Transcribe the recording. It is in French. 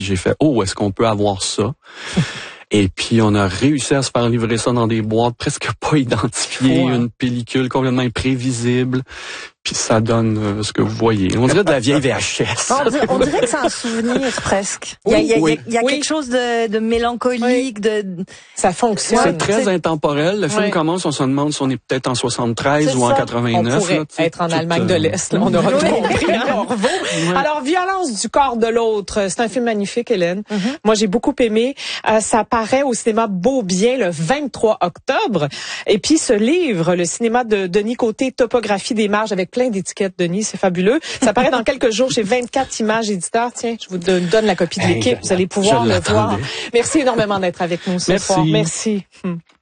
j'ai fait, est-ce qu'on peut avoir ça? Et puis, on a réussi à se faire livrer ça dans des boîtes presque pas identifiées, une pellicule complètement imprévisible. Puis ça donne ce que vous voyez. On dirait de la vieille VHS. On dirait que c'est un souvenir presque. Il y a quelque chose de mélancolique, ça fonctionne. C'est très intemporel. Le film commence, on se demande si on est peut-être en 73 ou en 89. On pourrait être en Allemagne de l'Est. Là, on aura tout compris. Alors, Violence du corps de l'autre, c'est un film magnifique, Hélène. Moi, j'ai beaucoup aimé. Ça paraît au cinéma Beaubien le 23 octobre. Et puis, ce livre, le cinéma de Denis Côté, Topographie des marges, avec plein d'étiquettes, Denis, c'est fabuleux. Ça paraît dans quelques jours chez 24 Images Éditeurs. Tiens, je vous donne la copie de l'équipe. Vous allez pouvoir le voir. Merci énormément d'être avec nous ce soir. Merci.